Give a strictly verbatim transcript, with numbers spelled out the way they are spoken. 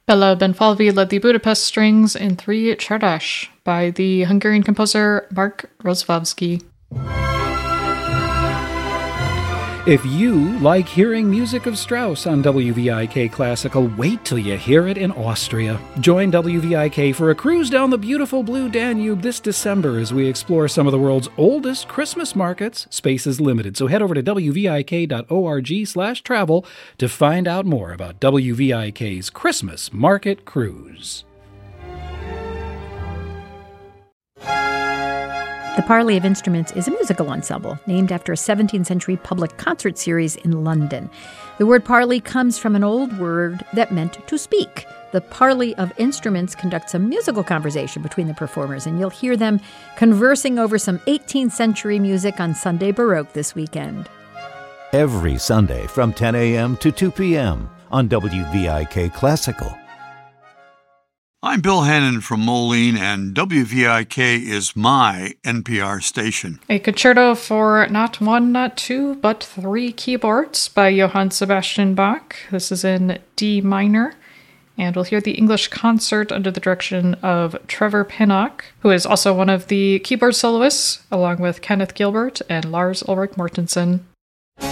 Bela Benfalvi led the Budapest Strings in three Cserdas by the Hungarian composer Mark Rozsvavsky. If you like hearing music of Strauss on W V I K Classical, wait till you hear it in Austria. Join W V I K for a cruise down the beautiful blue Danube this December as we explore some of the world's oldest Christmas markets. Space is limited, so head over to w v i k dot org slash travel to find out more about W V I K's Christmas Market Cruise. The Parley of Instruments is a musical ensemble named after a seventeenth century public concert series in London. The word parley comes from an old word that meant to speak. The Parley of Instruments conducts a musical conversation between the performers, and you'll hear them conversing over some eighteenth century music on Sunday Baroque this weekend. Every Sunday from ten a.m. to two p.m. on W V I K Classical. I'm Bill Hannon from Moline, and W V I K is my N P R station. A concerto for not one, not two, but three keyboards by Johann Sebastian Bach. This is in D minor, and we'll hear the English concert under the direction of Trevor Pinnock, who is also one of the keyboard soloists, along with Kenneth Gilbert and Lars Ulrich Mortensen.